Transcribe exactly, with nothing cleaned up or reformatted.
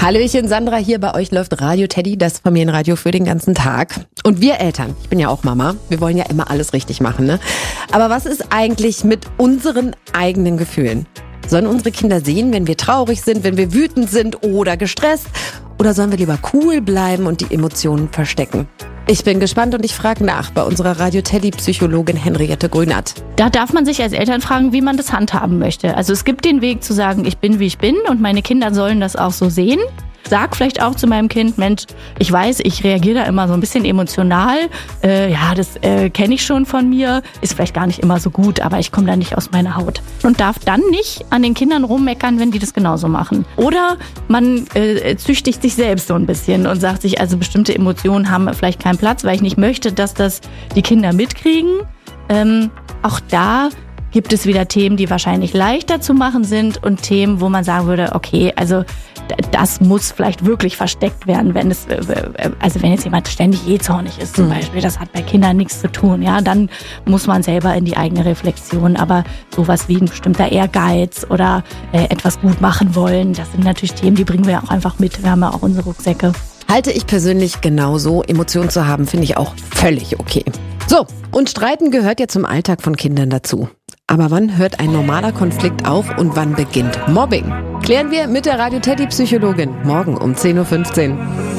Hallöchen, Sandra, hier bei euch läuft Radio Teddy, das Familienradio für den ganzen Tag. Und wir Eltern, ich bin ja auch Mama, wir wollen ja immer alles richtig machen, ne? Aber was ist eigentlich mit unseren eigenen Gefühlen? Sollen unsere Kinder sehen, wenn wir traurig sind, wenn wir wütend sind oder gestresst? Oder sollen wir lieber cool bleiben und die Emotionen verstecken? Ich bin gespannt und ich frage nach bei unserer Radio-Teddy-Psychologin Henriette Grünert. Da darf man sich als Eltern fragen, wie man das handhaben möchte. Also es gibt den Weg zu sagen, ich bin, wie ich bin und meine Kinder sollen das auch so sehen. Sag vielleicht auch zu meinem Kind, Mensch, ich weiß, ich reagiere da immer so ein bisschen emotional. Äh, ja, das äh, kenne ich schon von mir. Ist vielleicht gar nicht immer so gut, aber ich komme da nicht aus meiner Haut. Und darf dann nicht an den Kindern rummeckern, wenn die das genauso machen. Oder man äh, züchtigt sich selbst so ein bisschen und sagt sich, also bestimmte Emotionen haben vielleicht keinen Platz, weil ich nicht möchte, dass das die Kinder mitkriegen. Ähm, auch da gibt es wieder Themen, die wahrscheinlich leichter zu machen sind und Themen, wo man sagen würde, okay, also das muss vielleicht wirklich versteckt werden, wenn es, also wenn jetzt jemand ständig jähzornig ist zum Beispiel, das hat bei Kindern nichts zu tun, ja, dann muss man selber in die eigene Reflexion, aber sowas wie ein bestimmter Ehrgeiz oder äh, etwas gut machen wollen, das sind natürlich Themen, die bringen wir auch einfach mit, wir haben ja auch unsere Rucksäcke. Halte ich persönlich genauso. Emotionen zu haben, finde ich auch völlig okay. So, und Streiten gehört ja zum Alltag von Kindern dazu. Aber wann hört ein normaler Konflikt auf und wann beginnt Mobbing? Klären wir mit der Radio-Teddy-Psychologin morgen um zehn Uhr fünfzehn.